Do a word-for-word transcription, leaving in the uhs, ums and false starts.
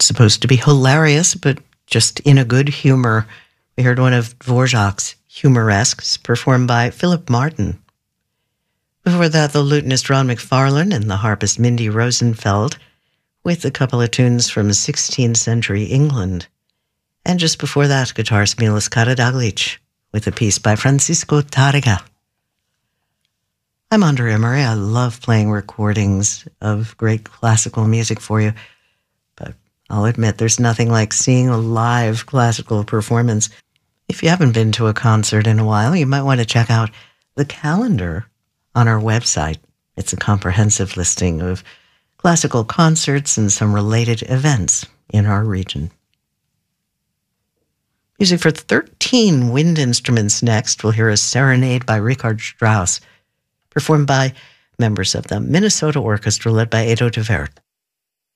supposed to be hilarious, but just in a good humor. We heard one of Dvorak's Humoresques performed by Philip Martin. Before that, the lutenist Ron McFarlane and the harpist Mindy Rosenfeld with a couple of tunes from sixteenth century England. And just before that, guitarist Milos Karadzic with a piece by Francisco Tárrega. I'm Andrea Emery. I love playing recordings of great classical music for you, but I'll admit there's nothing like seeing a live classical performance. If you haven't been to a concert in a while, you might want to check out the calendar on our website. It's a comprehensive listing of classical concerts and some related events in our region. Music for thirteen wind instruments next. We'll hear a serenade by Richard Strauss, performed by members of the Minnesota Orchestra led by Edo de Wert.